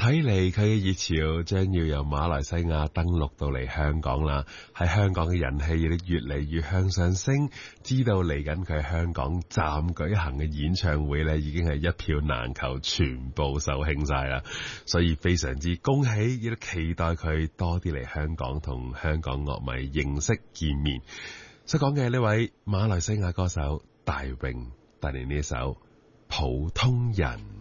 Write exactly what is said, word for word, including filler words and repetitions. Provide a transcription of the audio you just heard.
睇嚟佢嘅熱潮將要由馬來西亞登陸到嚟香港啦，喺香港嘅人氣亦都越嚟越向上升。知道嚟緊佢喺香港站舉行嘅演唱會咧，已經係一票難求，全部售罄晒啦。所以非常之恭喜，亦都期待佢多啲嚟香港同香港樂迷認識見面。所講嘅呢位馬來西亞歌手大榮帶嚟呢一首《普通人》。